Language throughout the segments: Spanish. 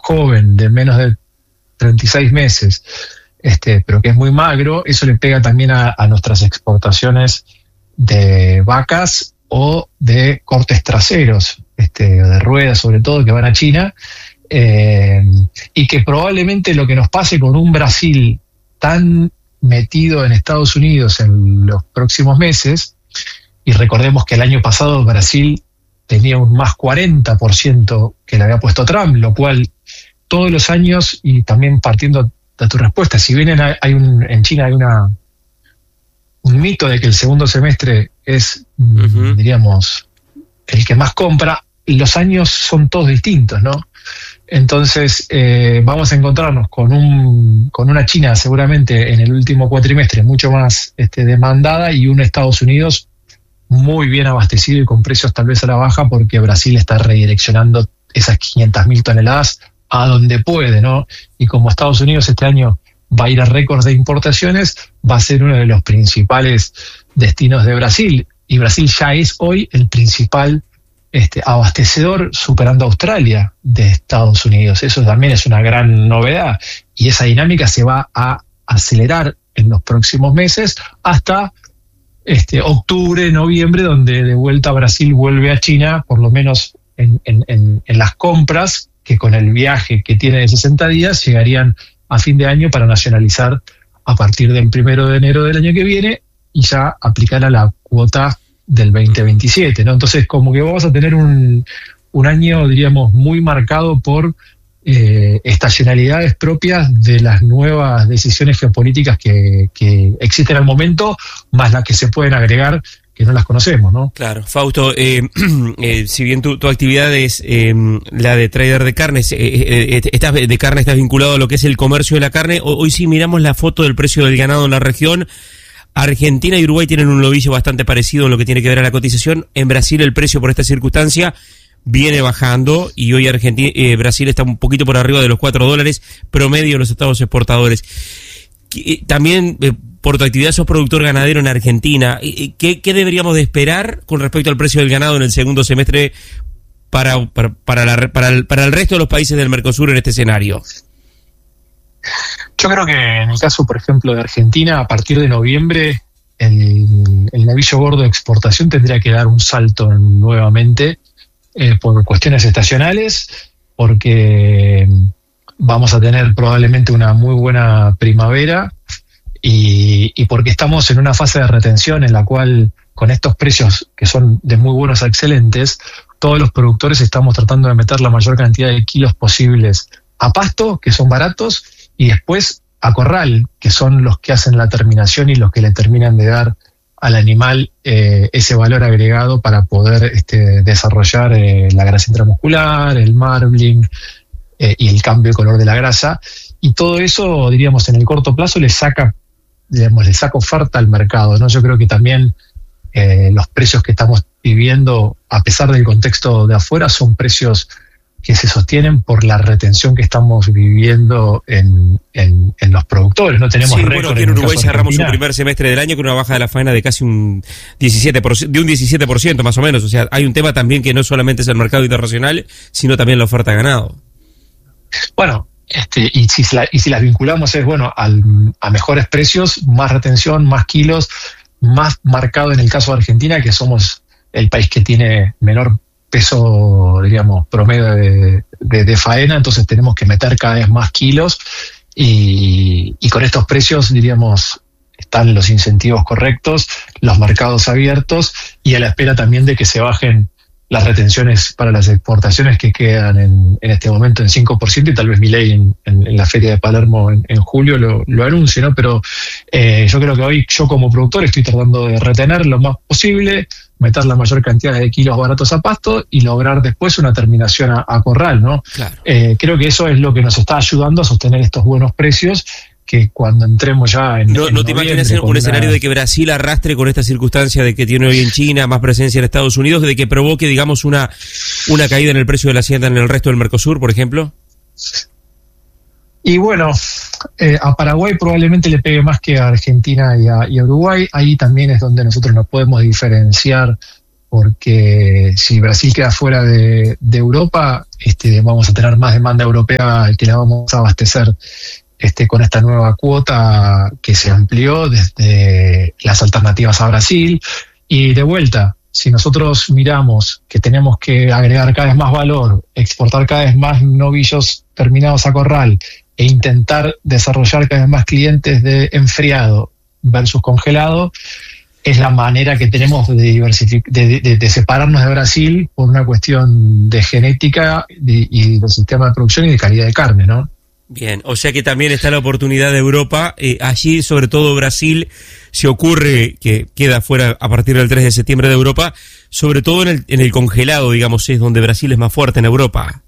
joven, de menos de 36 meses, pero que es muy magro, eso le pega también a nuestras exportaciones de vacas o de cortes traseros, de ruedas sobre todo, que van a China, y que probablemente lo que nos pase con un Brasil tan metido en Estados Unidos en los próximos meses, y recordemos que el año pasado Brasil tenía un más 40% que le había puesto Trump, lo cual todos los años, y también partiendo de tu respuesta, si bien en China hay un mito de que el segundo semestre es, diríamos, el que más compra, los años son todos distintos, ¿no? Entonces vamos a encontrarnos con una China seguramente en el último cuatrimestre mucho más demandada, y un Estados Unidos muy bien abastecido y con precios tal vez a la baja, porque Brasil está redireccionando esas 500.000 toneladas a donde puede, ¿no? Y como Estados Unidos este año va a ir a récords de importaciones, va a ser uno de los principales destinos de Brasil, y Brasil ya es hoy el principal abastecedor, superando a Australia, de Estados Unidos. Eso también es una gran novedad, y esa dinámica se va a acelerar en los próximos meses hasta octubre, noviembre, donde de vuelta Brasil vuelve a China, por lo menos en las compras, que con el viaje que tiene de 60 días llegarían a fin de año para nacionalizar a partir del 1 de enero del año que viene y ya aplicar a la cuota del 2027, ¿no? Entonces, como que vamos a tener un año, diríamos, muy marcado por estacionalidades propias de las nuevas decisiones geopolíticas que existen al momento, más las que se pueden agregar, que no las conocemos, ¿no? Claro, Fausto, si bien tu actividad es la de trader de carnes, estás vinculado a lo que es el comercio de la carne. Hoy sí miramos la foto del precio del ganado en la región. Argentina y Uruguay tienen un novillo bastante parecido en lo que tiene que ver a la cotización. En Brasil el precio por esta circunstancia viene bajando, y hoy Brasil está un poquito por arriba de los $4 promedio de los estados exportadores. También, por tu actividad, sos productor ganadero en Argentina. ¿Qué deberíamos de esperar con respecto al precio del ganado en el segundo semestre para el resto de los países del Mercosur en este escenario? Yo creo que en el caso, por ejemplo, de Argentina, a partir de noviembre, el novillo gordo de exportación tendría que dar un salto nuevamente, por cuestiones estacionales, porque vamos a tener probablemente una muy buena primavera, y porque estamos en una fase de retención en la cual, con estos precios que son de muy buenos a excelentes, todos los productores estamos tratando de meter la mayor cantidad de kilos posibles a pasto, que son baratos, y después a corral, que son los que hacen la terminación y los que le terminan de dar al animal ese valor agregado para poder desarrollar la grasa intramuscular, el marbling y el cambio de color de la grasa. Y todo eso, diríamos, en el corto plazo le saca oferta al mercado, ¿no? Yo creo que también los precios que estamos viviendo, a pesar del contexto de afuera, son precios que se sostienen por la retención que estamos viviendo en los productores. No tenemos récord. Bueno, aquí en Uruguay cerramos un primer semestre del año con una baja de la faena de casi un 17% más o menos. O sea, hay un tema también que no solamente es el mercado internacional, sino también la oferta de ganado. Bueno, y si las vinculamos es, bueno, a mejores precios, más retención, más kilos, más marcado en el caso de Argentina, que somos el país que tiene menor peso, diríamos, promedio de faena, entonces tenemos que meter cada vez más kilos, y con estos precios, diríamos, están los incentivos correctos, los mercados abiertos, y a la espera también de que se bajen las retenciones para las exportaciones, que quedan en este momento en 5%, y tal vez Milei en la Feria de Palermo en julio lo anuncie, ¿no? Pero yo creo que hoy, yo como productor, estoy tratando de retener lo más posible, meter la mayor cantidad de kilos baratos a pasto y lograr después una terminación a corral, ¿no? Claro. Creo que eso es lo que nos está ayudando a sostener estos buenos precios, que cuando entremos ya en ¿No te imaginas un escenario de que Brasil arrastre con esta circunstancia de que tiene hoy en China más presencia en Estados Unidos, de que provoque, digamos, una caída en el precio de la hacienda en el resto del Mercosur, por ejemplo? Y bueno, a Paraguay probablemente le pegue más que a Argentina y a Uruguay. Ahí también es donde nosotros nos podemos diferenciar porque si Brasil queda fuera de Europa, vamos a tener más demanda europea que la vamos a abastecer con esta nueva cuota que se amplió desde las alternativas a Brasil. Y de vuelta, si nosotros miramos que tenemos que agregar cada vez más valor, exportar cada vez más novillos terminados a corral e intentar desarrollar cada vez más clientes de enfriado versus congelado, es la manera que tenemos de separarnos de Brasil por una cuestión de genética y del sistema de producción y de calidad de carne, ¿no? Bien, o sea que también está la oportunidad de Europa. Allí, sobre todo Brasil, si ocurre que queda fuera a partir del 3 de septiembre de Europa, sobre todo en el congelado, digamos, es donde Brasil es más fuerte en Europa.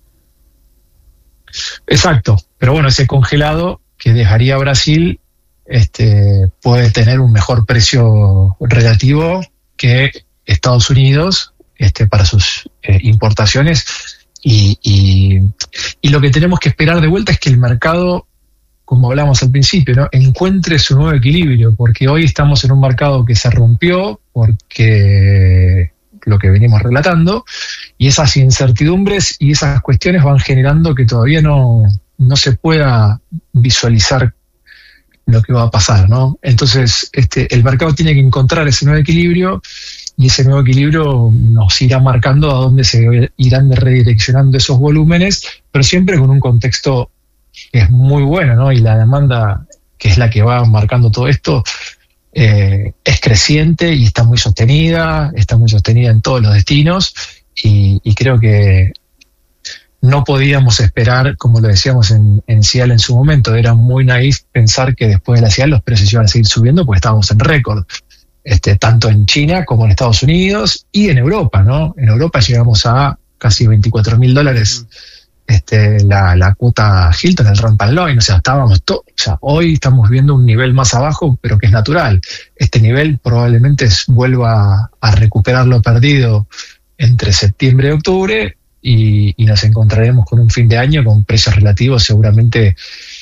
Exacto, pero bueno, ese congelado que dejaría Brasil puede tener un mejor precio relativo que Estados Unidos para sus importaciones. Y lo que tenemos que esperar de vuelta es que el mercado, como hablamos al principio, ¿no?, encuentre su nuevo equilibrio, porque hoy estamos en un mercado que se rompió porque lo que venimos relatando, y esas incertidumbres y esas cuestiones van generando que todavía no se pueda visualizar lo que va a pasar, ¿no? Entonces, el mercado tiene que encontrar ese nuevo equilibrio, y ese nuevo equilibrio nos irá marcando a dónde se irán redireccionando esos volúmenes, pero siempre con un contexto que es muy bueno, ¿no? Y la demanda, que es la que va marcando todo esto, es creciente y está muy sostenida en todos los destinos, y creo que no podíamos esperar, como lo decíamos en Cial en su momento, era muy naif pensar que después de la Cial los precios iban a seguir subiendo, porque estábamos en récord. Tanto en China como en Estados Unidos y en Europa, ¿no? En Europa llegamos a casi $24,000 la cuota Hilton, el Ramp and Loin, o sea, hoy estamos viendo un nivel más abajo, pero que es natural. Este nivel probablemente vuelva a recuperar lo perdido entre septiembre y octubre, y nos encontraremos con un fin de año con precios relativos seguramente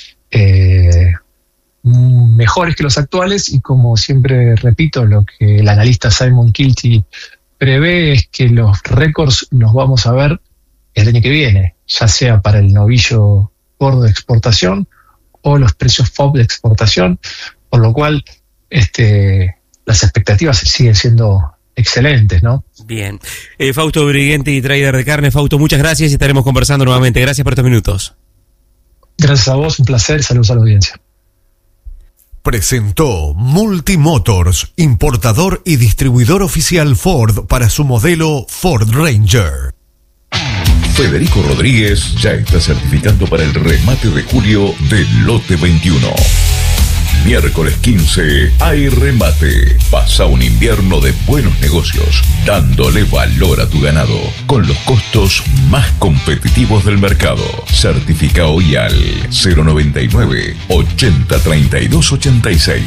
mejores que los actuales, y como siempre repito, lo que el analista Simon Kilty prevé es que los récords los vamos a ver el año que viene, ya sea para el novillo gordo de exportación o los precios FOB de exportación, por lo cual las expectativas siguen siendo excelentes, ¿no? Bien. Fausto Brighenti y trader de carne. Fausto, muchas gracias y estaremos conversando nuevamente. Gracias por estos minutos. Gracias a vos, un placer, saludos a la audiencia. Presentó Multimotors, importador y distribuidor oficial Ford para su modelo Ford Ranger. Federico Rodríguez ya está certificando para el remate de julio del lote 21. Miércoles 15 hay remate. Pasa un invierno de buenos negocios, dándole valor a tu ganado con los costos más competitivos del mercado. Certifica hoy al 099 80 32 86.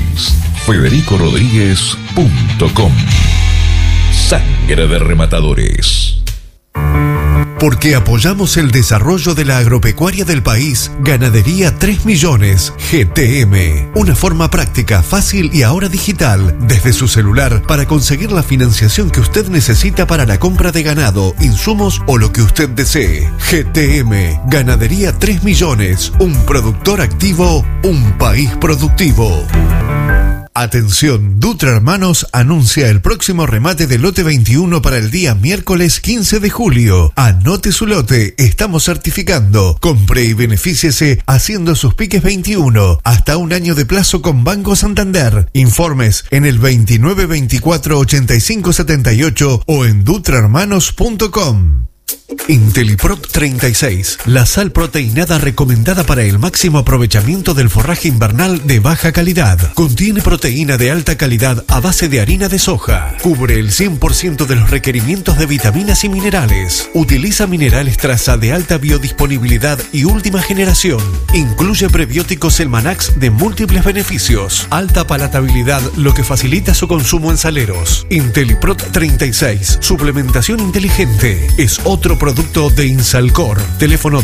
FedericoRodríguez.com. Sangre de rematadores. Porque apoyamos el desarrollo de la agropecuaria del país, Ganadería 3 Millones, GTM. Una forma práctica, fácil y ahora digital, desde su celular, para conseguir la financiación que usted necesita para la compra de ganado, insumos o lo que usted desee. GTM, Ganadería 3 Millones, un productor activo, un país productivo. Atención, Dutra Hermanos anuncia el próximo remate del lote 21 para el día miércoles 15 de julio. Anote su lote, estamos certificando. Compre y benefíciese haciendo sus piques 21. Hasta un año de plazo con Banco Santander. Informes en el 29 24 85 78 o en dutrahermanos.com. Inteliprot 36, la sal proteinada recomendada para el máximo aprovechamiento del forraje invernal de baja calidad. Contiene proteína de alta calidad a base de harina de soja. Cubre el 100% de los requerimientos de vitaminas y minerales. Utiliza minerales traza de alta biodisponibilidad y última generación. Incluye prebióticos Elmanax de múltiples beneficios. Alta palatabilidad, lo que facilita su consumo en saleros. Inteliprot 36, suplementación inteligente. Es otro producto de Insalcor. Teléfono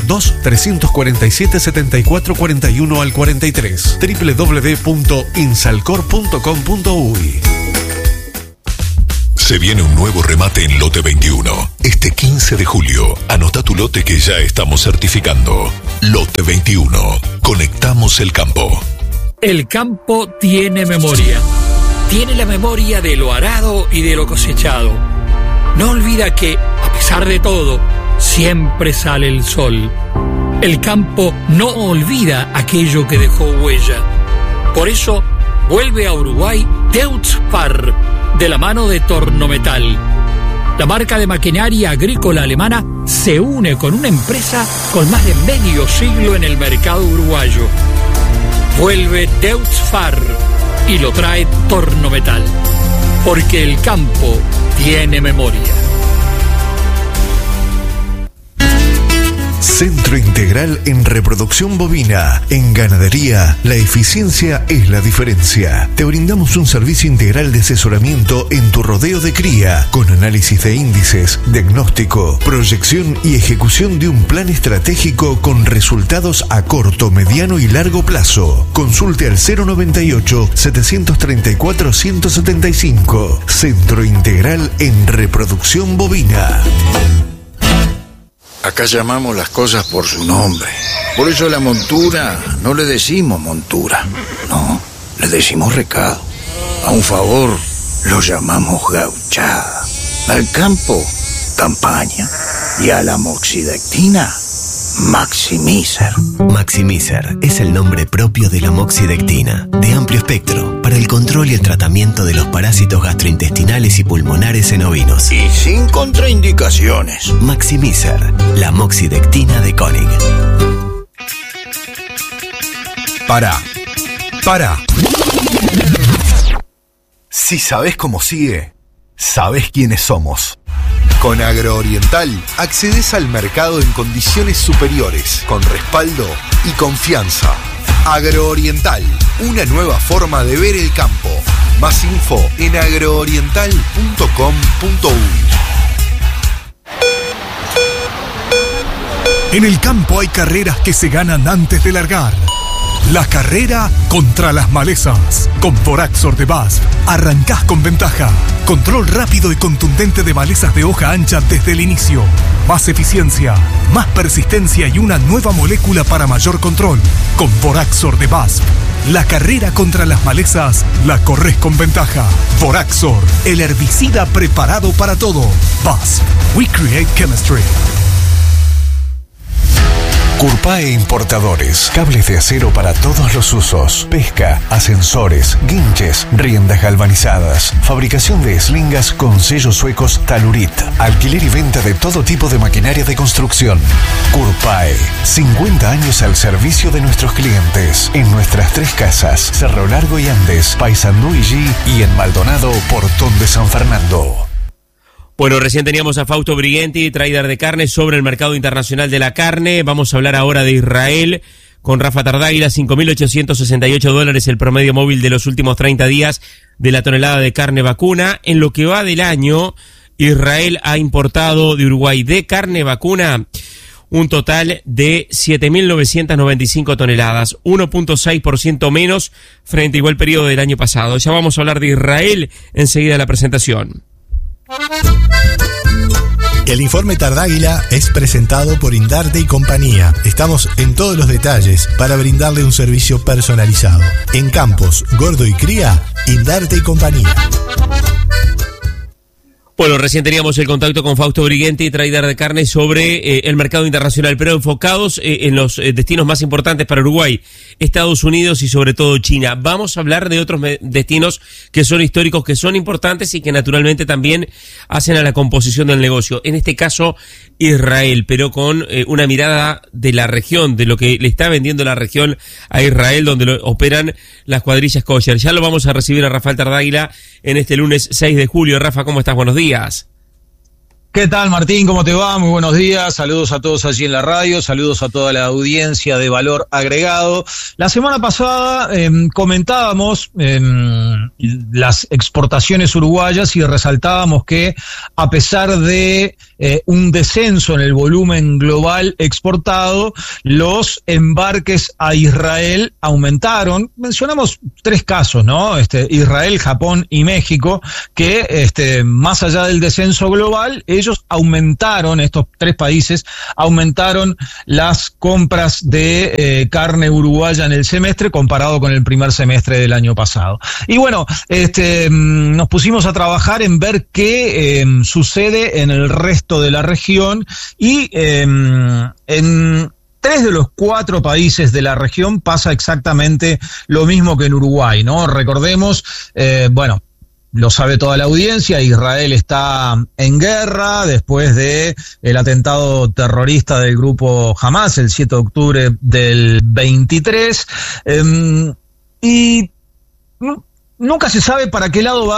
2-347-7441 al 43. www.insalcor.com.uy. Se viene un nuevo remate en Lote 21. Este 15 de julio, anota tu lote que ya estamos certificando. Lote 21. Conectamos el campo. El campo tiene memoria. Tiene la memoria de lo arado y de lo cosechado. No olvida que, a pesar de todo, siempre sale el sol. El campo no olvida aquello que dejó huella. Por eso, vuelve a Uruguay Deutz Fahr, de la mano de Tornometal. La marca de maquinaria agrícola alemana se une con una empresa con más de medio siglo en el mercado uruguayo. Vuelve Deutz Fahr y lo trae Tornometal, porque el campo tiene memoria. Centro Integral en Reproducción Bovina. En ganadería, la eficiencia es la diferencia. Te brindamos un servicio integral de asesoramiento en tu rodeo de cría, con análisis de índices, diagnóstico, proyección y ejecución de un plan estratégico con resultados a corto, mediano y largo plazo. Consulte al 098-734-175. Centro Integral en Reproducción Bovina. Acá llamamos las cosas por su nombre. Por eso a la montura no le decimos montura. No, le decimos recado. A un favor lo llamamos gauchada. Al campo, campaña. Y a la moxidectina, Maximizer. Maximizer es el nombre propio de la moxidectina, de amplio espectro, para el control y el tratamiento de los parásitos gastrointestinales y pulmonares en ovinos. Y sin contraindicaciones. Maximizer, la moxidectina de Koenig. Para. Si sabés cómo sigue, sabés quiénes somos. Con Agrooriental accedes al mercado en condiciones superiores, con respaldo y confianza. Agrooriental, una nueva forma de ver el campo. Más info en agrooriental.com.uy. En el campo hay carreras que se ganan antes de largar. La carrera contra las malezas. Con Voraxor de BASF, arrancás con ventaja. Control rápido y contundente de malezas de hoja ancha desde el inicio. Más eficiencia, más persistencia y una nueva molécula para mayor control. Con Voraxor de BASF, la carrera contra las malezas la corres con ventaja. Voraxor, el herbicida preparado para todo. BASF, we create chemistry. Curpae Importadores. Cables de acero para todos los usos. Pesca, ascensores, guinches, riendas galvanizadas. Fabricación de eslingas con sellos suecos Talurit. Alquiler y venta de todo tipo de maquinaria de construcción. Curpae. 50 años al servicio de nuestros clientes. En nuestras 3 casas, Cerro Largo y Andes, Paysandú y G, y en Maldonado, Portón de San Fernando. Bueno, recién teníamos a Fausto Brighenti, trader de carne, sobre el mercado internacional de la carne. Vamos a hablar ahora de Israel con Rafa Tardáguila. $5.868 el promedio móvil de los últimos 30 días de la tonelada de carne vacuna. En lo que va del año, Israel ha importado de Uruguay de carne vacuna un total de 7.995 toneladas, 1.6% menos frente a igual periodo del año pasado. Ya vamos a hablar de Israel enseguida de la presentación. El informe Tardáguila es presentado por Indarte y compañía. Estamos en todos los detalles para brindarle un servicio personalizado. En campos, gordo y cría, Indarte y compañía. Bueno, recién teníamos el contacto con Fausto Brighenti, trader de carne, sobre el mercado internacional, pero enfocados en los destinos más importantes para Uruguay, Estados Unidos y sobre todo China. Vamos a hablar de otros destinos que son históricos, que son importantes y que naturalmente también hacen a la composición del negocio. En este caso, Israel, pero con una mirada de la región, de lo que le está vendiendo la región a Israel, donde operan las cuadrillas kosher. Ya lo vamos a recibir a Rafael Tardáguila en este lunes 6 de julio. Rafa, ¿cómo estás? Buenos días. ¿Qué tal, Martín? ¿Cómo te va? Muy buenos días. Saludos a todos allí en la radio, saludos a toda la audiencia de Valor Agregado. La semana pasada comentábamos las exportaciones uruguayas y resaltábamos que a pesar de un descenso en el volumen global exportado, los embarques a Israel aumentaron. Mencionamos 3 casos, ¿no? Israel, Japón y México, que más allá del descenso global, ellos aumentaron, estos 3 países aumentaron las compras de carne uruguaya en el semestre comparado con el primer semestre del año pasado. Y bueno, nos pusimos a trabajar en ver qué sucede en el resto de la región y en 3 de los 4 países de la región pasa exactamente lo mismo que en Uruguay, ¿no? Recordemos, lo sabe toda la audiencia, Israel está en guerra después de el atentado terrorista del grupo Hamas el 7 de octubre del 23, y nunca se sabe para qué lado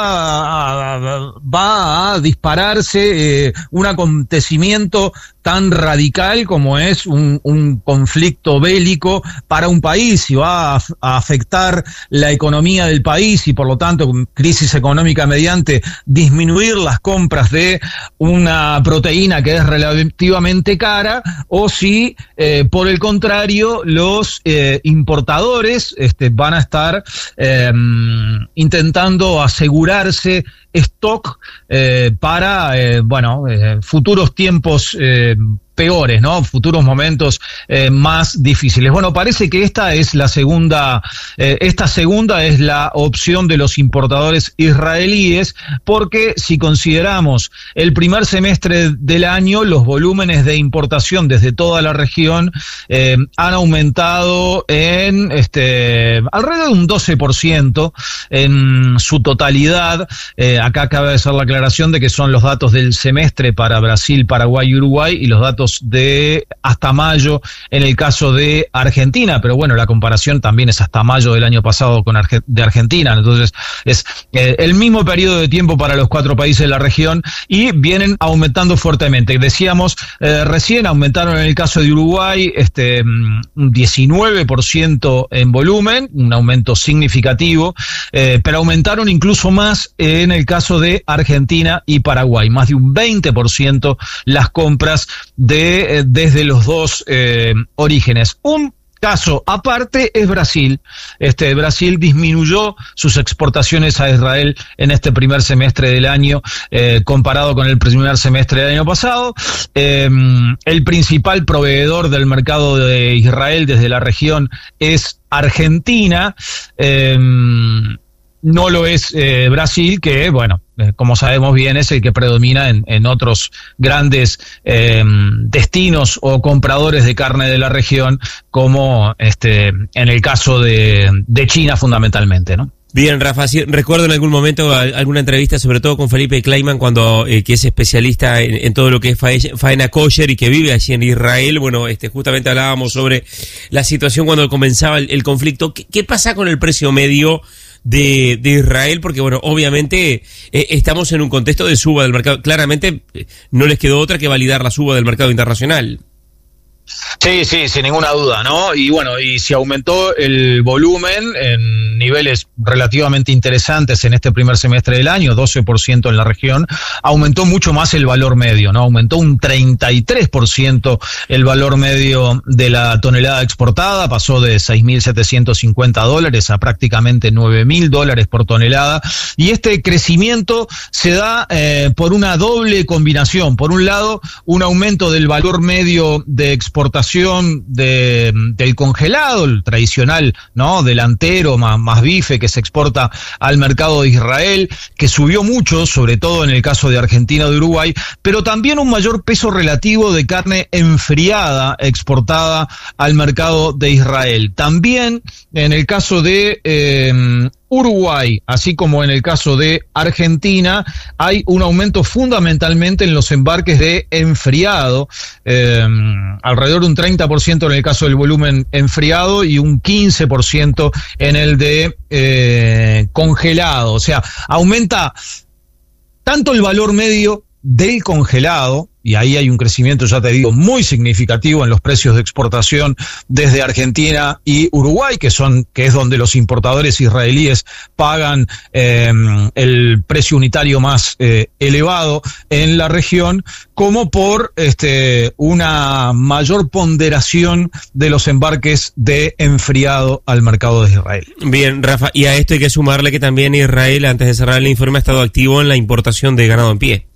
va a dispararse un acontecimiento tan radical como es un conflicto bélico para un país, si va a afectar la economía del país y por lo tanto crisis económica mediante disminuir las compras de una proteína que es relativamente cara, o si por el contrario los importadores van a estar intentando asegurarse stock para futuros tiempos peores, ¿no? Futuros momentos más difíciles. Bueno, parece que esta segunda es la opción de los importadores israelíes, porque si consideramos el primer semestre del año, los volúmenes de importación desde toda la región han aumentado en alrededor de un 12% en su totalidad. Acá cabe hacer la aclaración de que son los datos del semestre para Brasil, Paraguay y Uruguay, y los datos de hasta mayo en el caso de Argentina, pero bueno, la comparación también es hasta mayo del año pasado de Argentina, entonces es el mismo periodo de tiempo para los 4 países de la región y vienen aumentando fuertemente. Decíamos, recién aumentaron en el caso de Uruguay un 19% en volumen, un aumento significativo, pero aumentaron incluso más en el caso de Argentina y Paraguay, más de un 20% las compras desde los 2 orígenes. Un caso aparte es Brasil. Brasil disminuyó sus exportaciones a Israel en este primer semestre del año comparado con el primer semestre del año pasado. El principal proveedor del mercado de Israel desde la región es Argentina. No lo es Brasil, que como sabemos bien es el que predomina en otros grandes destinos o compradores de carne de la región, como en el caso de China fundamentalmente, ¿no? Bien, Rafa, sí, recuerdo en algún momento alguna entrevista, sobre todo con Felipe Kleiman, que es especialista en todo lo que es faena kosher y que vive allí en Israel. Bueno, justamente hablábamos sobre la situación cuando comenzaba el conflicto. ¿Qué pasa con el precio medio de Israel? Porque obviamente estamos en un contexto de suba del mercado. Claramente no les quedó otra que validar la suba del mercado internacional. Sí, sin ninguna duda, ¿no? Y si aumentó el volumen en niveles relativamente interesantes en este primer semestre del año, 12% en la región, aumentó mucho más el valor medio, ¿no? Aumentó un 33% el valor medio de la tonelada exportada, pasó de $6.750 a prácticamente $9.000 por tonelada, y este crecimiento se da por una doble combinación. Por un lado, un aumento del valor medio de exportación del congelado, el tradicional, ¿no? Delantero, más bife que se exporta al mercado de Israel, que subió mucho, sobre todo en el caso de Argentina o de Uruguay, pero también un mayor peso relativo de carne enfriada exportada al mercado de Israel. También en el caso de Uruguay, así como en el caso de Argentina, hay un aumento fundamentalmente en los embarques de enfriado, alrededor de un 30% en el caso del volumen enfriado y un 15% en el de congelado. O sea, aumenta tanto el valor medio del congelado, y ahí hay un crecimiento, ya te digo, muy significativo en los precios de exportación desde Argentina y Uruguay, que es donde los importadores israelíes pagan el precio unitario más elevado en la región, como por una mayor ponderación de los embarques de enfriado al mercado de Israel. Bien, Rafa, y a esto hay que sumarle que también Israel, antes de cerrar el informe, ha estado activo en la importación de ganado en pie.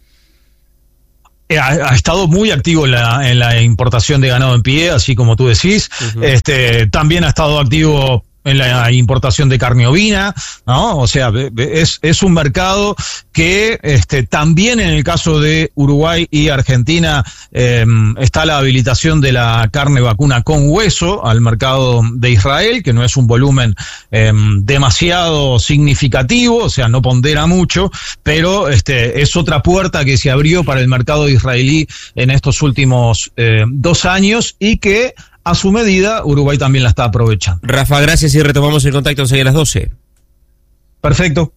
Ha estado muy activo en la importación de ganado en pie, así como tú decís. Uh-huh. También ha estado activo en la importación de carne ovina, ¿no? O sea, es un mercado que también en el caso de Uruguay y Argentina está la habilitación de la carne vacuna con hueso al mercado de Israel, que no es un volumen demasiado significativo, o sea, no pondera mucho, pero es otra puerta que se abrió para el mercado israelí en estos últimos 2 años y que a su medida, Uruguay también la está aprovechando. Rafa, gracias y retomamos el contacto enseguida a las 12. Perfecto.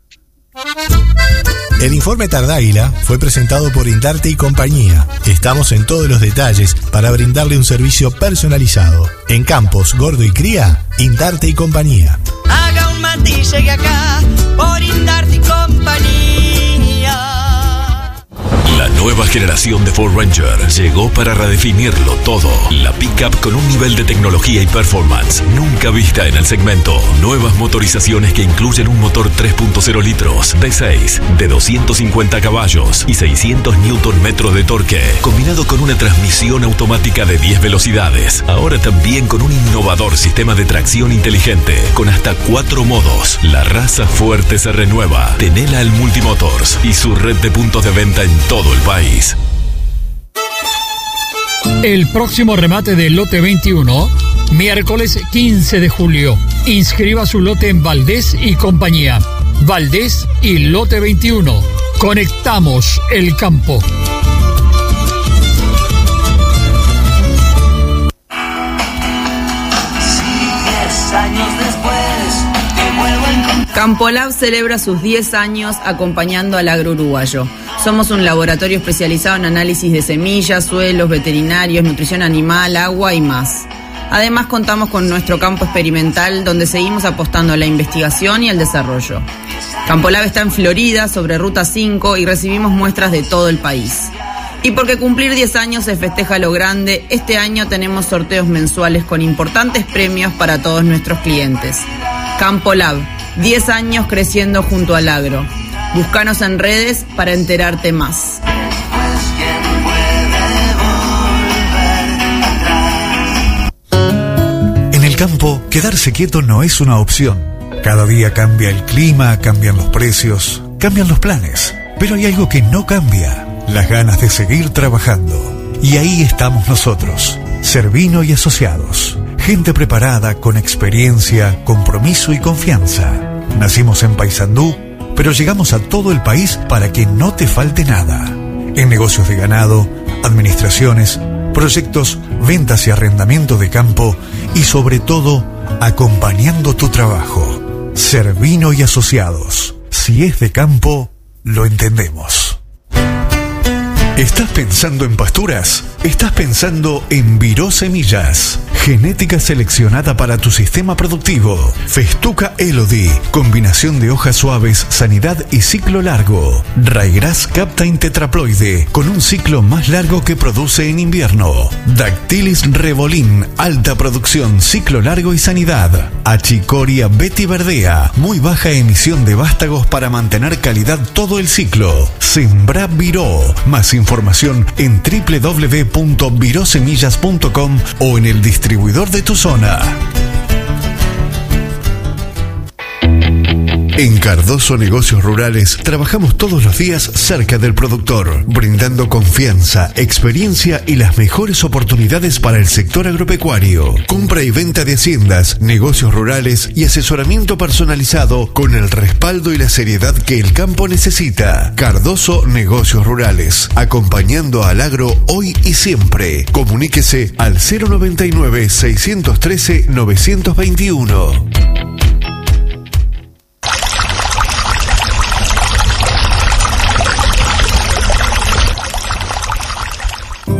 El informe Tardáguila fue presentado por Indarte y compañía. Estamos en todos los detalles para brindarle un servicio personalizado. En Campos, Gordo y Cría, Indarte y compañía. Haga un mate y llegue acá por Indarte y compañía. La nueva generación de Ford Ranger llegó para redefinirlo todo. La pickup con un nivel de tecnología y performance nunca vista en el segmento. Nuevas motorizaciones que incluyen un motor 3.0 litros, V6, de 250 caballos y 600 Nm de torque, combinado con una transmisión automática de 10 velocidades. Ahora también con un innovador sistema de tracción inteligente, con hasta 4 modos. La raza fuerte se renueva. Tenela al Multimotors y su red de puntos de venta en todo el país. El próximo remate del lote 21, miércoles 15 de julio. Inscriba su lote en Valdés y compañía. Valdés y lote 21. Conectamos el campo. Campolab celebra sus 10 años acompañando al agro uruguayo. Somos un laboratorio especializado en análisis de semillas, suelos, veterinarios, nutrición animal, agua y más. Además contamos con nuestro campo experimental donde seguimos apostando a la investigación y al desarrollo. Campolab está en Florida, sobre Ruta 5, y recibimos muestras de todo el país. Y porque cumplir 10 años se festeja lo grande, este año tenemos sorteos mensuales con importantes premios para todos nuestros clientes. Campolab, 10 años creciendo junto al agro. Búscanos en redes para enterarte más. En el campo, quedarse quieto no es una opción. Cada día cambia el clima, cambian los precios, cambian los planes. Pero hay algo que no cambia: las ganas de seguir trabajando. Y ahí estamos nosotros, Servino y Asociados. Gente preparada, con experiencia, compromiso y confianza. Nacimos en Paysandú, pero llegamos a todo el país para que no te falte nada. En negocios de ganado, administraciones, proyectos, ventas y arrendamiento de campo y sobre todo, acompañando tu trabajo. Servino y Asociados. Si es de campo, lo entendemos. ¿Estás pensando en pasturas? Estás pensando en Viró Semillas. Genética seleccionada para tu sistema productivo. Festuca Elodie. Combinación de hojas suaves, sanidad y ciclo largo. Ryegrass Captain Tetraploide. Con un ciclo más largo que produce en invierno. Dactylis Revolin. Alta producción, ciclo largo y sanidad. Achicoria Betty Verdea. Muy baja emisión de vástagos para mantener calidad todo el ciclo. Sembra Viró. Más información en www.virosemillas.com o en el distribuidor de tu zona. En Cardoso Negocios Rurales trabajamos todos los días cerca del productor, brindando confianza, experiencia y las mejores oportunidades para el sector agropecuario. Compra y venta de haciendas, negocios rurales y asesoramiento personalizado con el respaldo y la seriedad que el campo necesita. Cardoso Negocios Rurales, acompañando al agro hoy y siempre. Comuníquese al 099-613-921.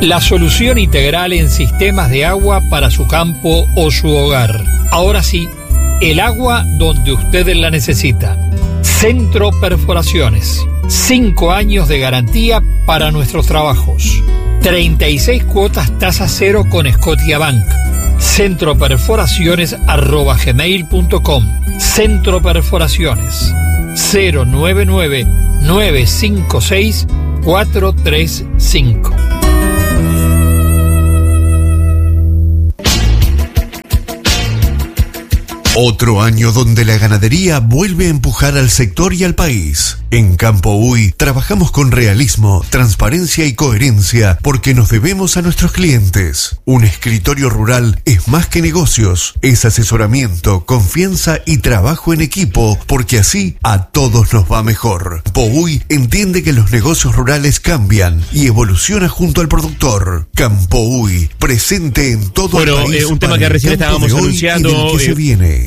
La solución integral en sistemas de agua para su campo o su hogar. Ahora sí, el agua donde usted la necesita. Centro Perforaciones. 5 años de garantía para nuestros trabajos. 36 cuotas tasa cero con Scotiabank. centroperforaciones@gmail.com. Centro Perforaciones. 099-956-435. Otro año donde la ganadería vuelve a empujar al sector y al país. En Campo Uy trabajamos con realismo, transparencia y coherencia porque nos debemos a nuestros clientes. Un escritorio rural es más que negocios, es asesoramiento, confianza y trabajo en equipo porque así a todos nos va mejor. Campo Uy entiende que los negocios rurales cambian y evoluciona junto al productor. Campo Uy, presente en todo el país. Un tema que recién estábamos anunciando. Que se viene.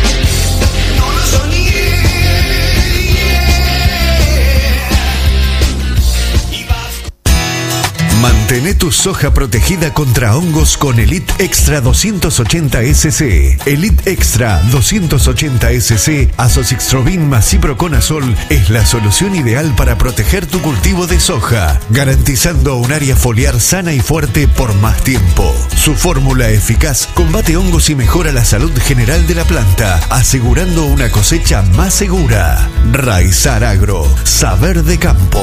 Mantén tu soja protegida contra hongos con Elite Extra 280 SC. Elite Extra 280 SC, Azoxystrobin más Ciproconazol es la solución ideal para proteger tu cultivo de soja, garantizando un área foliar sana y fuerte por más tiempo. Su fórmula eficaz combate hongos y mejora la salud general de la planta, asegurando una cosecha más segura. Raizar Agro, saber de campo.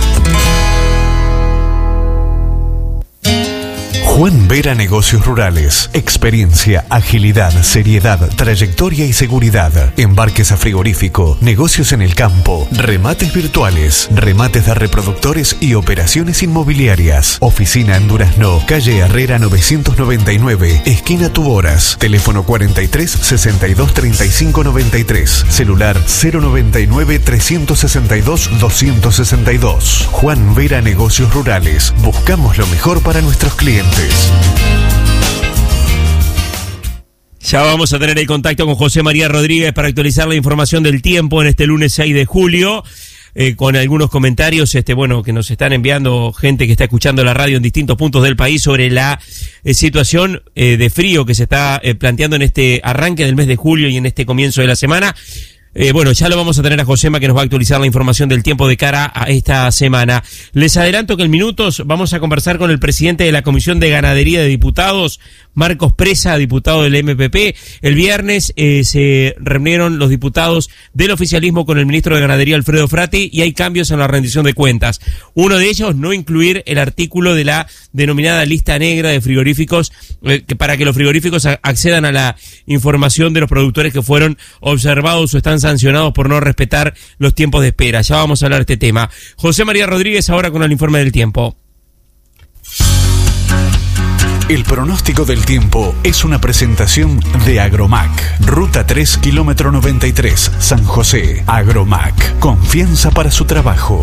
Juan Vera Negocios Rurales. Experiencia, agilidad, seriedad, trayectoria y seguridad. Embarques a frigorífico, negocios en el campo, remates virtuales, remates de reproductores y operaciones inmobiliarias. Oficina en Durazno, calle Herrera 999, esquina Tuboras. Teléfono 43 62 35 93. Celular 099 362 262. Juan Vera Negocios Rurales. Buscamos lo mejor para nuestros clientes. Ya vamos a tener el contacto con José María Rodríguez para actualizar la información del tiempo en este lunes 6 de julio, con algunos comentarios que nos están enviando gente que está escuchando la radio en distintos puntos del país sobre la situación de frío que se está planteando en este arranque del mes de julio y en este comienzo de la semana. Ya lo vamos a tener a Josema, que nos va a actualizar la información del tiempo de cara a esta semana. Les adelanto que en minutos vamos a conversar con el presidente de la Comisión de Ganadería de Diputados, Marcos Presa, diputado del MPP. El viernes se reunieron los diputados del oficialismo con el ministro de Ganadería, Alfredo Frati, y hay cambios en la rendición de cuentas. Uno de ellos, no incluir el artículo de la denominada lista negra de frigoríficos, para que los frigoríficos accedan a la información de los productores que fueron observados o están sancionados por no respetar los tiempos de espera. Ya vamos a hablar de este tema. José María Rodríguez ahora con el informe del tiempo. El pronóstico del tiempo es una presentación de Agromac. Ruta 3, kilómetro 93, San José. Agromac. Confianza para su trabajo.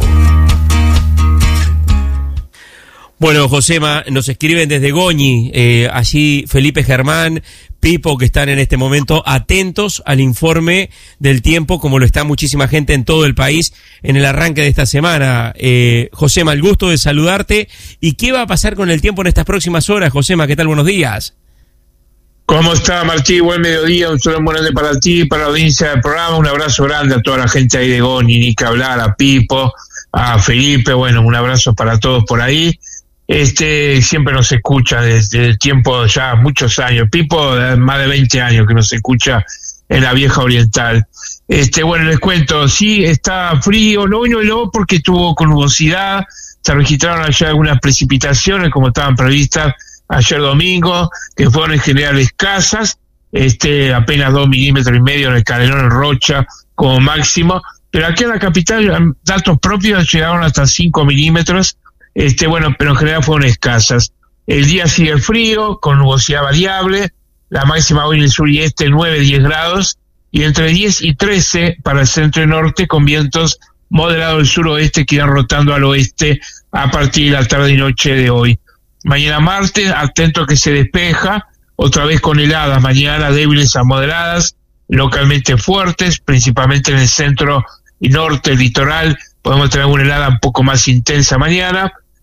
Bueno, Josema, nos escriben desde Goñi, allí Felipe Germán, Pipo, que están en este momento atentos al informe del tiempo, como lo está muchísima gente en todo el país en el arranque de esta semana. Josema, el gusto de saludarte. ¿Y qué va a pasar con el tiempo en estas próximas horas? Josema, ¿qué tal? Buenos días. ¿Cómo está, Martí? Buen mediodía, un saludo muy grande para ti, para la audiencia del programa, un abrazo grande a toda la gente ahí de Goñi, ni que hablar, a Pipo, a Felipe, un abrazo para todos por ahí. Siempre nos escucha desde el tiempo, ya muchos años. Pipo, más de 20 años que nos escucha en la vieja oriental. Les cuento, sí, está frío, no vino luego porque estuvo con nubosidad, se registraron allá algunas precipitaciones como estaban previstas ayer domingo, que fueron en general escasas, apenas 2,5 milímetros en el Calderón, en Rocha, como máximo, pero aquí en la capital, datos propios llegaron hasta 5 milímetros, pero en general fueron escasas. El día sigue frío, con nubosidad variable, la máxima hoy en el sur y este 9-10 grados, y entre 10 y 13 para el centro y norte, con vientos moderados del suroeste que irán rotando al oeste a partir de la tarde y noche de hoy. Mañana martes, atento a que se despeja, otra vez con heladas mañana, débiles a moderadas, localmente fuertes, principalmente en el centro y norte, el litoral, podemos tener una helada un poco más intensa mañana.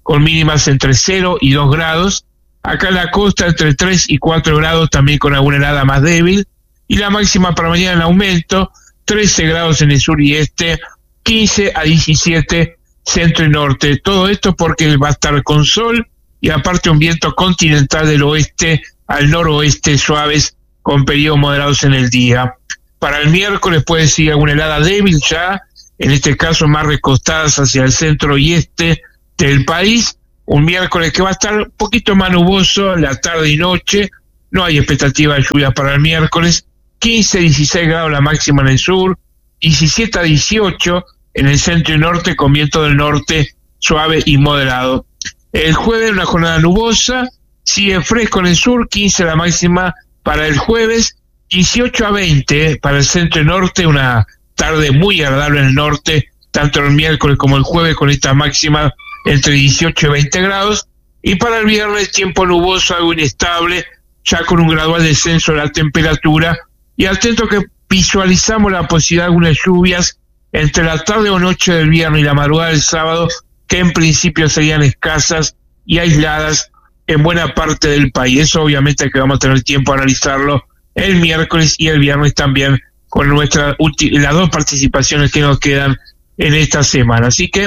con mínimas entre 0 y 2 grados. Acá en la costa entre 3 y 4 grados, también con alguna helada más débil. Y la máxima para mañana en aumento, 13 grados en el sur y este, 15 a 17 centro y norte. Todo esto porque va a estar con sol y aparte un viento continental del oeste al noroeste suaves con periodos moderados en el día. Para el miércoles puede seguir alguna helada débil ya, en este caso más recostadas hacia el centro y este del país. Un miércoles que va a estar un poquito más nuboso la tarde y noche, no hay expectativa de lluvia para el miércoles. 15 a 16 grados la máxima en el sur, 17 a 18 en el centro y norte con viento del norte suave y moderado. El jueves una jornada nubosa, sigue fresco en el sur, 15 la máxima para el jueves, 18 a 20 para el centro y norte, una tarde muy agradable en el norte, tanto el miércoles como el jueves con esta máxima entre 18 y 20 grados, y para el viernes tiempo nuboso, algo inestable, ya con un gradual descenso de la temperatura, y atento que visualizamos la posibilidad de algunas lluvias entre la tarde o noche del viernes y la madrugada del sábado, que en principio serían escasas y aisladas en buena parte del país. Eso obviamente que vamos a tener tiempo a analizarlo el miércoles y el viernes también con las dos participaciones que nos quedan en esta semana. Así que,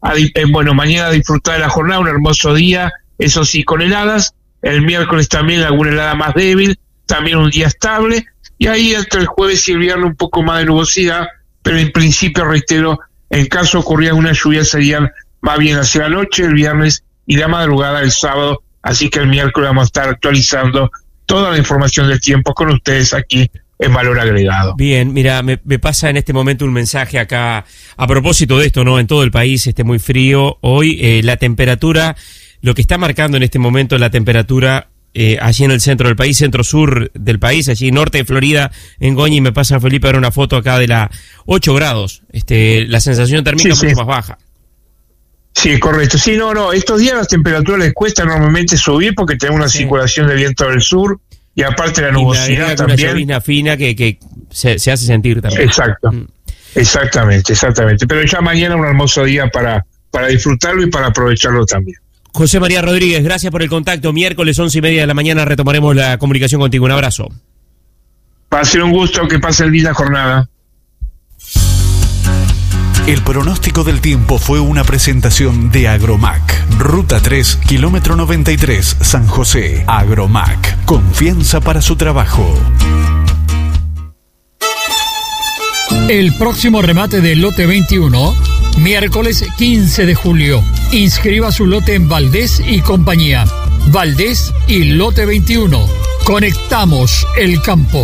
mañana a disfrutar de la jornada, un hermoso día, eso sí, con heladas. El miércoles también alguna helada más débil, también un día estable. Y ahí entre el jueves y el viernes un poco más de nubosidad, pero en principio, reitero, en caso ocurría alguna lluvia serían más bien hacia la noche, el viernes y la madrugada del sábado. Así que el miércoles vamos a estar actualizando toda la información del tiempo con ustedes aquí en Valor Agregado. Bien, mira, me pasa en este momento un mensaje acá a propósito de esto, ¿no? En todo el país muy frío. Hoy la temperatura, lo que está marcando en este momento la temperatura allí en el centro del país, centro-sur del país, allí norte de Florida, en Goñi, me pasa Felipe a ver una foto acá de la 8 grados. La sensación térmica es mucho más baja. Sí, correcto. Sí, no, estos días las temperaturas les cuesta normalmente subir porque tenemos una circulación de viento del sur y aparte la nubosidad también. Una llovizna fina que se hace sentir también. Exacto. Exactamente. Pero ya mañana un hermoso día para disfrutarlo y para aprovecharlo también. José María Rodríguez, gracias por el contacto. Miércoles 11:30 de la mañana retomaremos la comunicación contigo. Un abrazo. Va a ser un gusto, que pase el día la jornada. El pronóstico del tiempo fue una presentación de Agromac. Ruta 3, kilómetro 93, San José. Agromac, confianza para su trabajo. El próximo remate del lote 21, miércoles 15 de julio. Inscriba su lote en Valdés y compañía. Valdés y lote 21. Conectamos el campo.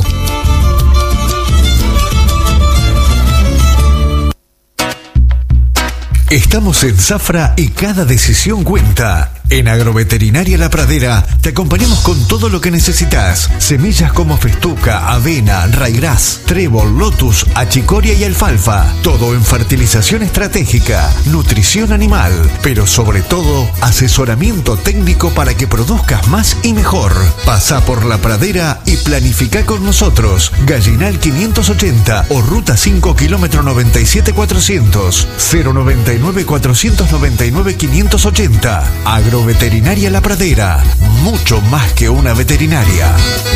Estamos en Zafra y cada decisión cuenta. En Agroveterinaria La Pradera te acompañamos con todo lo que necesitas. Semillas como festuca, avena, raigras, trébol, lotus, achicoria y alfalfa. Todo en fertilización estratégica, nutrición animal, pero sobre todo asesoramiento técnico para que produzcas más y mejor. Pasa por La Pradera y planifica con nosotros. Gallinal 580 o Ruta 5 kilómetro 97400 099 499 580. Agroveterinaria La Pradera, mucho más que una veterinaria.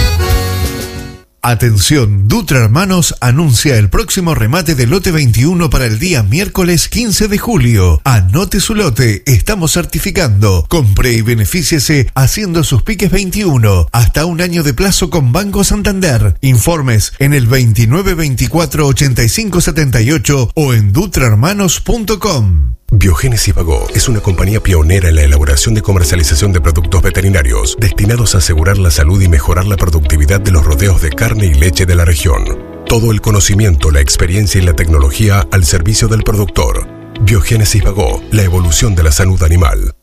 Atención, Dutra Hermanos anuncia el próximo remate del lote 21 para el día miércoles 15 de julio. Anote su lote, estamos certificando. Compre y benefíciese haciendo sus piques 21. Hasta un año de plazo con Banco Santander. Informes en el 29 24 85 78 o en dutrahermanos.com. Biogénesis Bagó es una compañía pionera en la elaboración y comercialización de productos veterinarios destinados a asegurar la salud y mejorar la productividad de los rodeos de carne y leche de la región. Todo el conocimiento, la experiencia y la tecnología al servicio del productor. Biogénesis Bagó, la evolución de la salud animal.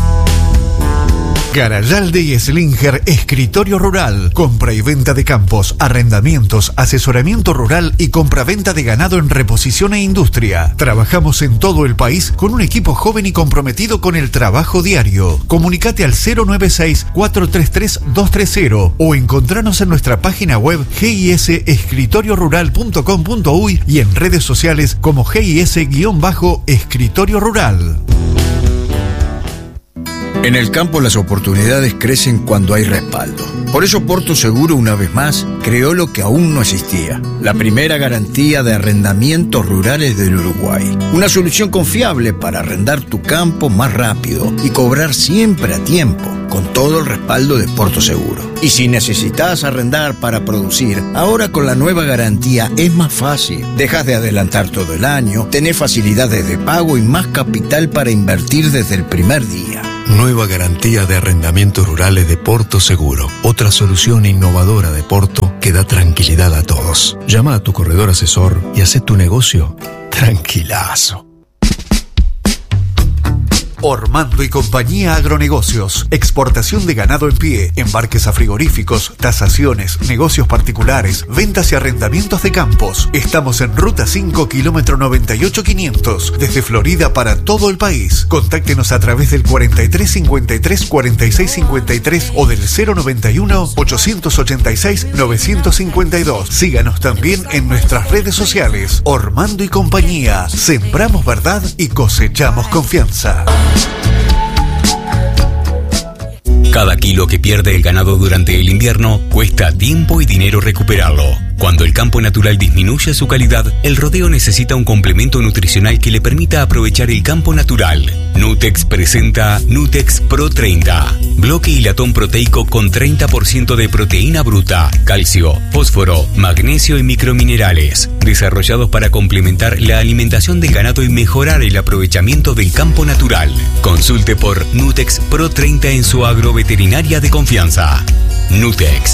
Garayalde y Slinger, escritorio rural, compra y venta de campos, arrendamientos, asesoramiento rural y compra-venta de ganado en reposición e industria. Trabajamos en todo el país con un equipo joven y comprometido con el trabajo diario. Comunicate al 096-433-230 o encontranos en nuestra página web gisescritoriorural.com.uy y en redes sociales como GIS-escritorio rural. En el campo las oportunidades crecen cuando hay respaldo. Por eso Porto Seguro, una vez más, creó lo que aún no existía: la primera garantía de arrendamientos rurales del Uruguay. Una solución confiable para arrendar tu campo más rápido y cobrar siempre a tiempo, con todo el respaldo de Porto Seguro. Y si necesitas arrendar para producir, ahora con la nueva garantía es más fácil. Dejas de adelantar todo el año, tenés facilidades de pago y más capital para invertir desde el primer día. Nueva garantía de arrendamientos rurales de Porto Seguro. Otra solución innovadora de Porto que da tranquilidad a todos. Llama a tu corredor asesor y haz tu negocio tranquilazo. Ormando y Compañía Agronegocios. Exportación de ganado en pie, embarques a frigoríficos, tasaciones, negocios particulares, ventas y arrendamientos de campos. Estamos en Ruta 5, kilómetro 98,500, desde Florida para todo el país. Contáctenos a través del 4353 4653 o del 091 886 952. Síganos también en nuestras redes sociales. Ormando y Compañía. Sembramos verdad y cosechamos confianza. Cada kilo que pierde el ganado durante el invierno cuesta tiempo y dinero recuperarlo. Cuando el campo natural disminuye su calidad, el rodeo necesita un complemento nutricional que le permita aprovechar el campo natural. Nutex presenta Nutex Pro 30. Bloque y latón proteico con 30% de proteína bruta, calcio, fósforo, magnesio y microminerales. Desarrollados para complementar la alimentación del ganado y mejorar el aprovechamiento del campo natural. Consulte por Nutex Pro 30 en su agroveterinaria de confianza. Nutex.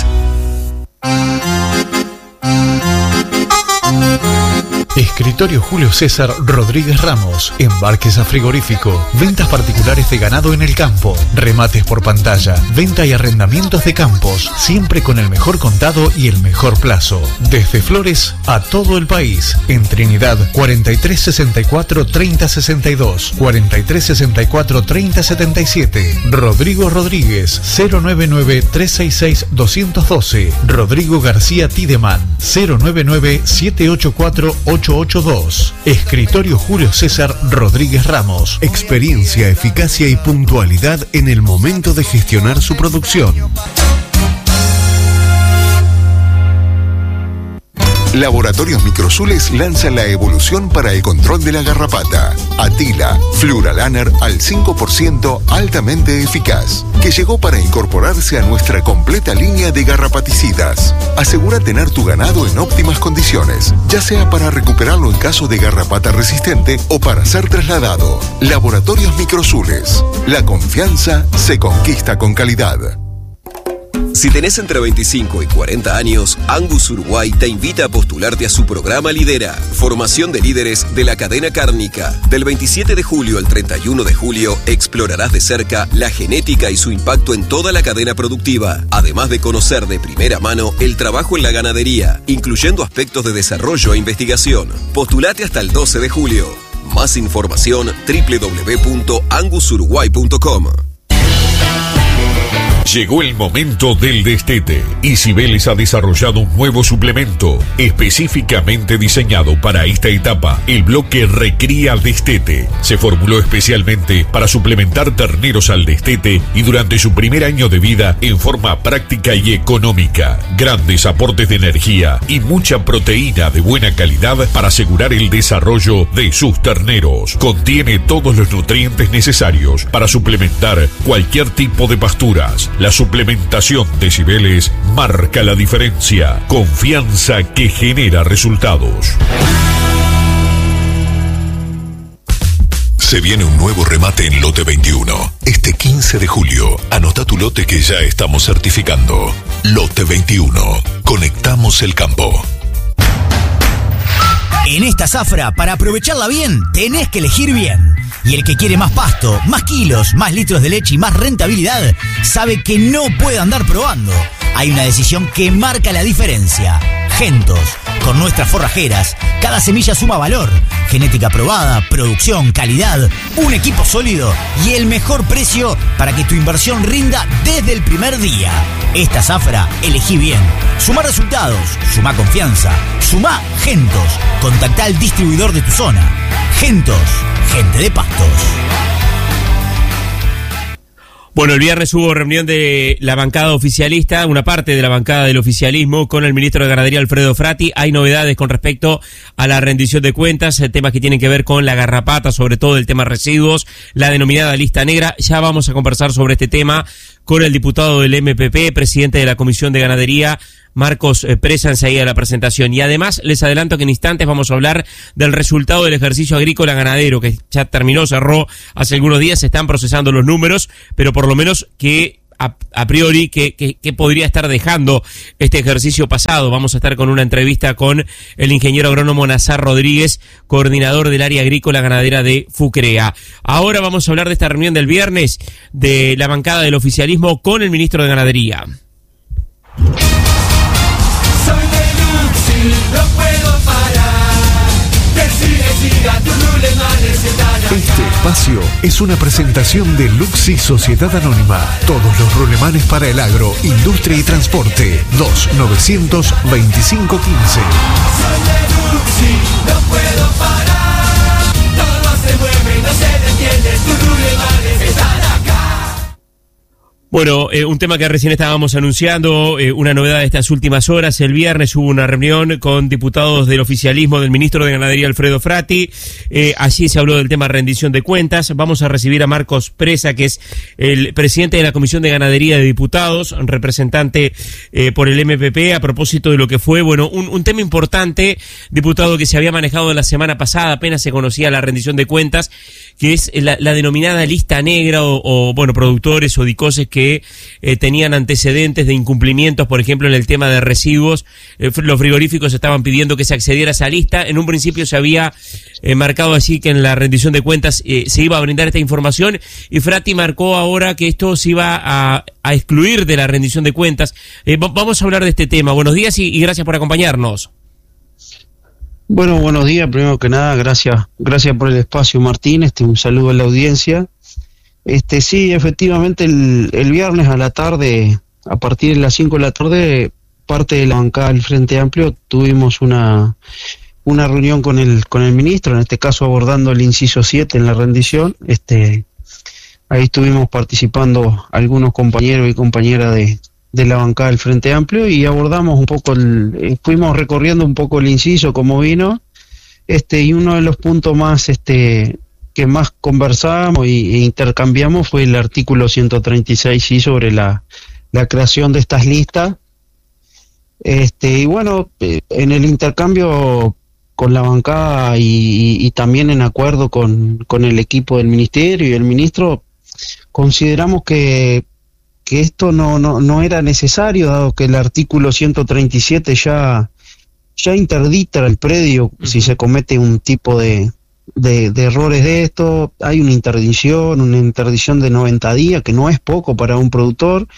Escritorio Julio César Rodríguez Ramos. Embarques a frigorífico. Ventas particulares de ganado en el campo. Remates por pantalla. Venta y arrendamientos de campos. Siempre con el mejor contado y el mejor plazo. Desde Flores a todo el país. En Trinidad 4364 3062. 4364 3077. Rodrigo Rodríguez 099 366 212. Rodrigo García Tideman 099 784 882. Escritorio Julio César Rodríguez Ramos. Experiencia, eficacia y puntualidad en el momento de gestionar su producción. Laboratorios Microsules lanza la evolución para el control de la garrapata. Atila, Fluralaner al 5% altamente eficaz, que llegó para incorporarse a nuestra completa línea de garrapaticidas. Asegura tener tu ganado en óptimas condiciones, ya sea para recuperarlo en caso de garrapata resistente o para ser trasladado. Laboratorios Microsules. La confianza se conquista con calidad. Si tenés entre 25 y 40 años, Angus Uruguay te invita a postularte a su programa Lidera, formación de líderes de la cadena cárnica. Del 27 de julio al 31 de julio, explorarás de cerca la genética y su impacto en toda la cadena productiva, además de conocer de primera mano el trabajo en la ganadería, incluyendo aspectos de desarrollo e investigación. Postulate hasta el 12 de julio. Más información www.angusuruguay.com. Llegó el momento del destete y Cibeles ha desarrollado un nuevo suplemento específicamente diseñado para esta etapa, el bloque Recría Destete. Se formuló especialmente para suplementar terneros al destete y durante su primer año de vida en forma práctica y económica. Grandes aportes de energía y mucha proteína de buena calidad para asegurar el desarrollo de sus terneros. Contiene todos los nutrientes necesarios para suplementar cualquier tipo de pasturas. La suplementación de Cibeles marca la diferencia. Confianza que genera resultados. Se viene un nuevo remate en Lote 21. Este 15 de julio, anota tu lote que ya estamos certificando. Lote 21. Conectamos el campo. En esta zafra, para aprovecharla bien, tenés que elegir bien. Y el que quiere más pasto, más kilos, más litros de leche y más rentabilidad, sabe que no puede andar probando. Hay una decisión que marca la diferencia. Gentos. Con nuestras forrajeras, cada semilla suma valor. Genética probada, producción, calidad, un equipo sólido y el mejor precio para que tu inversión rinda desde el primer día. Esta zafra, elegí bien. Suma resultados, suma confianza, suma Gentos. Contactá al distribuidor de tu zona. Gentos, gente de pastos. Bueno, el viernes hubo reunión de la bancada oficialista, una parte de la bancada del oficialismo, con el ministro de Ganadería, Alfredo Frati. Hay novedades con respecto a la rendición de cuentas, temas que tienen que ver con la garrapata, sobre todo el tema residuos, la denominada lista negra. Ya vamos a conversar sobre este tema con el diputado del MPP, presidente de la Comisión de Ganadería, Marcos Presa, enseguida de la presentación. Y además, les adelanto que en instantes vamos a hablar del resultado del ejercicio agrícola ganadero, que ya terminó, cerró hace algunos días, se están procesando los números, pero por lo menos que a priori, que podría estar dejando este ejercicio pasado. Vamos a estar con una entrevista con el ingeniero agrónomo Nazar Rodríguez, coordinador del área agrícola ganadera de FUCREA. Ahora vamos a hablar de esta reunión del viernes de la bancada del oficialismo con el ministro de Ganadería. Soy de Luxi, no puedo parar. Siga, tu rulemanes están acá. Este espacio es una presentación de Luxi Sociedad Anónima. Todos los rulemanes para el agro, industria y transporte. 2-900-2515. Soy de Luxi, no puedo parar. Todo se mueve y no se detiene. Tus rulemanes están acá. Bueno, un tema que recién estábamos anunciando, una novedad de estas últimas horas. El viernes hubo una reunión con diputados del oficialismo del ministro de Ganadería, Alfredo Frati. Allí se habló del tema rendición de cuentas. Vamos a recibir a Marcos Presa, que es el presidente de la Comisión de Ganadería de Diputados, representante por el MPP, a propósito de lo que fue, bueno, un tema importante, diputado, que se había manejado la semana pasada, apenas se conocía la rendición de cuentas, que es la denominada lista negra o bueno, productores o dicoses que tenían antecedentes de incumplimientos, por ejemplo, en el tema de residuos. Los frigoríficos estaban pidiendo que se accediera a esa lista. En un principio se había marcado así que en la rendición de cuentas se iba a brindar esta información, y Frati marcó ahora que esto se iba a excluir de la rendición de cuentas. Vamos a hablar de este tema. Buenos días y gracias por acompañarnos. Bueno, buenos días, primero que nada, gracias por el espacio, Martín, un saludo a la audiencia. Sí, efectivamente, el viernes a la tarde, a partir de las 5 de la tarde, parte de la bancada del Frente Amplio tuvimos una reunión con el ministro, en este caso abordando el inciso 7 en la rendición. Ahí estuvimos participando algunos compañeros y compañeras de la bancada del Frente Amplio, y abordamos un poco fuimos recorriendo un poco el inciso como vino, y uno de los puntos más que más conversamos e intercambiamos fue el artículo 136, sí, sobre la creación de estas listas. Y bueno, en el intercambio con la bancada y también en acuerdo con el equipo del ministerio y el ministro, consideramos que esto no era necesario, dado que el artículo 137 ya interdita el predio si se comete un tipo de errores de esto. Hay una interdicción de 90 días, que no es poco para un productor.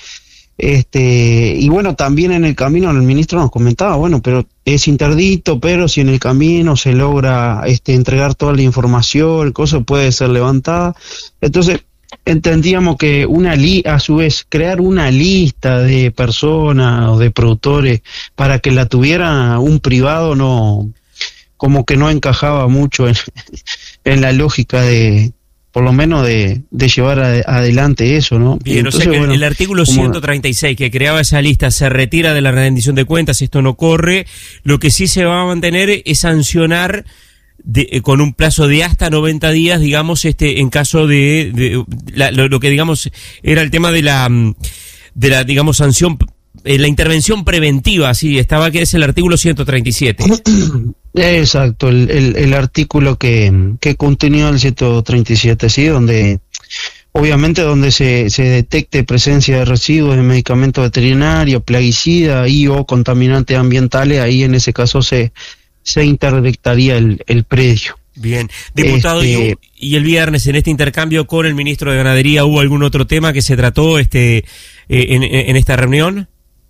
Y bueno, también en el camino el ministro nos comentaba, bueno, pero es interdito, pero si en el camino se logra entregar toda la información, cosa puede ser levantada. Entonces, entendíamos que a su vez crear una lista de personas o de productores para que la tuviera un privado como que no encajaba mucho en la lógica por lo menos de llevar adelante eso, ¿no? Bien, entonces, o sea que bueno, el artículo 136 que creaba esa lista se retira de la rendición de cuentas, esto no corre. Lo que sí se va a mantener es sancionar con un plazo de hasta 90 días, digamos, en caso de lo que digamos era el tema de la digamos sanción, la intervención preventiva, sí, estaba, que es el artículo 137. Exacto, el artículo que contenía el 137, sí, donde obviamente donde se detecte presencia de residuos de medicamentos veterinarios, plaguicida o contaminantes ambientales, ahí en ese caso se interdictaría el predio. Bien, diputado, y el viernes en este intercambio con el ministro de Ganadería, ¿hubo algún otro tema que se trató en esta reunión?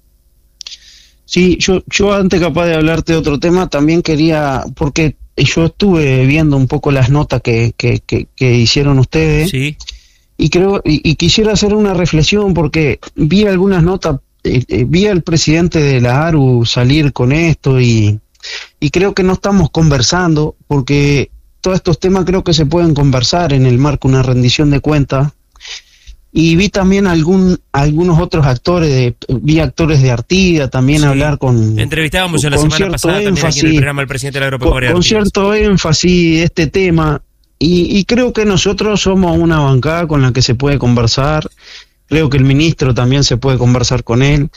Sí, yo antes capaz de hablarte de otro tema, también quería, porque yo estuve viendo un poco las notas que hicieron ustedes, sí, y creo y quisiera hacer una reflexión, porque vi algunas notas, vi al presidente de la ARU salir con esto, y creo que no estamos conversando, porque todos estos temas creo que se pueden conversar en el marco de una rendición de cuentas, Y vi también algunos otros actores, vi actores de Artigas también hablar con... Entrevistábamos la semana pasada también aquí en el programa al presidente de la Agropecuaria. Con cierto énfasis este tema, y creo que nosotros somos una bancada con la que se puede conversar, creo que el ministro también se puede conversar con él,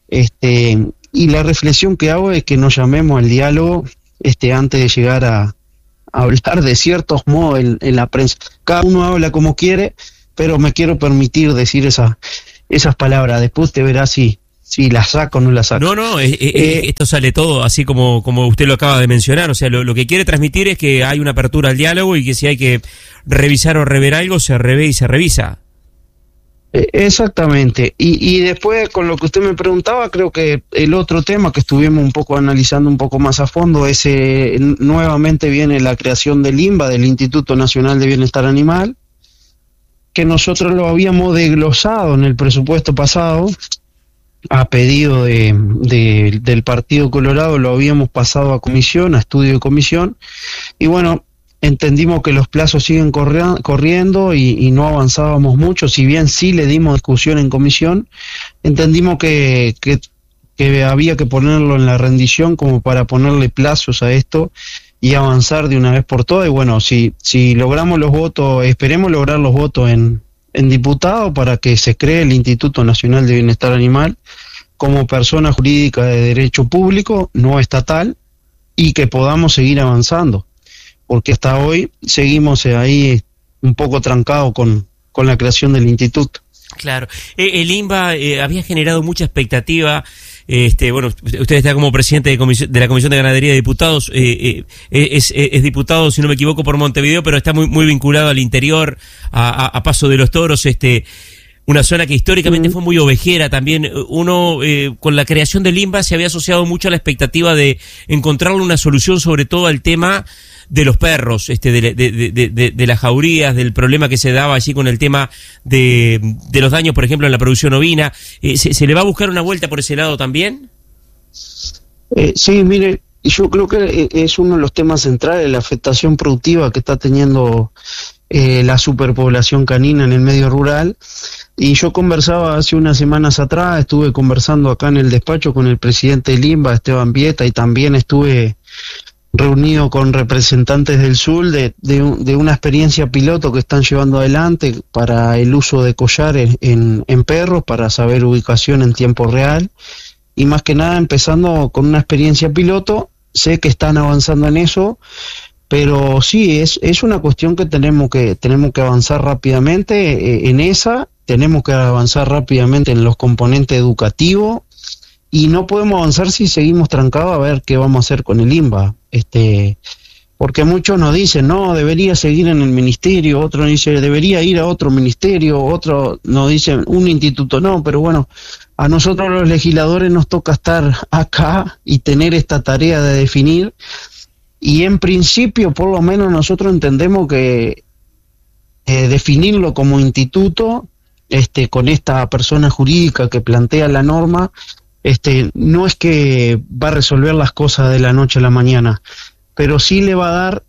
y la reflexión que hago es que nos llamemos al diálogo antes de llegar a hablar de ciertos modos en la prensa. Cada uno habla como quiere, pero me quiero permitir decir esas palabras. Después te verás si las saco o no las saco. No, esto sale todo así como usted lo acaba de mencionar. O sea, lo que quiere transmitir es que hay una apertura al diálogo y que si hay que revisar o rever algo, se revé y se revisa. Exactamente. Y después, con lo que usted me preguntaba, creo que el otro tema que estuvimos un poco analizando un poco más a fondo es nuevamente viene la creación del INBA, del Instituto Nacional de Bienestar Animal, que nosotros lo habíamos desglosado en el presupuesto pasado, a pedido del Partido Colorado, lo habíamos pasado a comisión, a estudio de comisión, y bueno, entendimos que los plazos siguen corriendo y no avanzábamos mucho, si bien sí le dimos discusión en comisión, entendimos que había que ponerlo en la rendición como para ponerle plazos a esto y avanzar de una vez por todas. Y bueno, si logramos los votos, esperemos lograr los votos en diputados para que se cree el Instituto Nacional de Bienestar Animal como persona jurídica de derecho público, no estatal, y que podamos seguir avanzando, porque hasta hoy seguimos ahí un poco trancados con la creación del instituto. Claro, el INBA había generado mucha expectativa. Bueno, usted está como presidente de la Comisión de Ganadería de Diputados, es diputado, si no me equivoco, por Montevideo, pero está muy vinculado al interior, a Paso de los Toros, una zona que históricamente fue muy ovejera también. Uno, con la creación del INBA se había asociado mucho a la expectativa de encontrarle una solución, sobre todo al tema de los perros, de las jaurías, del problema que se daba allí con el tema de los daños, por ejemplo, en la producción ovina. ¿Se le va a buscar una vuelta por ese lado también? Sí, mire, yo creo que es uno de los temas centrales, la afectación productiva que está teniendo la superpoblación canina en el medio rural. Y yo conversaba hace unas semanas atrás, estuve conversando acá en el despacho con el presidente del INBA, Esteban Vieta, y también estuve reunido con representantes del sur de una experiencia piloto que están llevando adelante para el uso de collares en perros, para saber ubicación en tiempo real, y más que nada empezando con una experiencia piloto. Sé que están avanzando en eso, pero sí, es una cuestión que tenemos que avanzar rápidamente en esa, tenemos que avanzar rápidamente en los componentes educativos, y no podemos avanzar si seguimos trancados a ver qué vamos a hacer con el INBA, porque muchos nos dicen, no, debería seguir en el ministerio, otro dice, debería ir a otro ministerio, otro nos dice, un instituto no, pero bueno, a nosotros los legisladores nos toca estar acá y tener esta tarea de definir, y en principio, por lo menos nosotros entendemos que definirlo como instituto, con esta persona jurídica que plantea la norma, no es que va a resolver las cosas de la noche a la mañana, pero sí le va a dar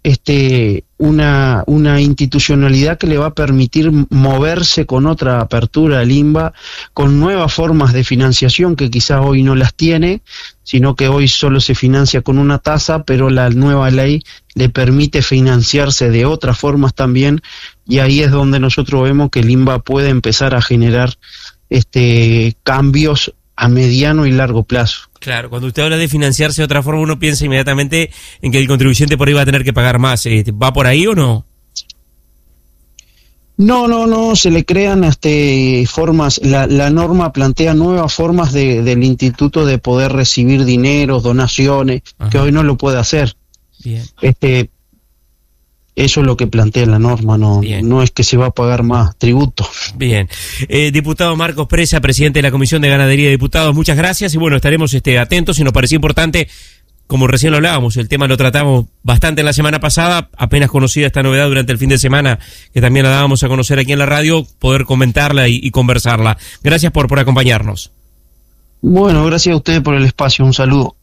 una institucionalidad que le va a permitir moverse con otra apertura al INBA, con nuevas formas de financiación que quizás hoy no las tiene, sino que hoy solo se financia con una tasa, pero la nueva ley le permite financiarse de otras formas también, y ahí es donde nosotros vemos que el INBA puede empezar a generar cambios a mediano y largo plazo. Claro, cuando usted habla de financiarse de otra forma, uno piensa inmediatamente en que el contribuyente por ahí va a tener que pagar más. ¿Va por ahí o no? No, se le crean formas, la norma plantea nuevas formas del instituto de poder recibir dineros, donaciones, que hoy no lo puede hacer. Bien. Eso es lo que plantea la norma, no es que se va a pagar más tributo. Bien. Diputado Marcos Presa, presidente de la Comisión de Ganadería de Diputados, muchas gracias, y bueno, estaremos atentos, y nos pareció importante, como recién lo hablábamos, el tema lo tratamos bastante en la semana pasada, apenas conocida esta novedad durante el fin de semana, que también la dábamos a conocer aquí en la radio, poder comentarla y conversarla. Gracias por acompañarnos. Bueno, gracias a ustedes por el espacio, un saludo.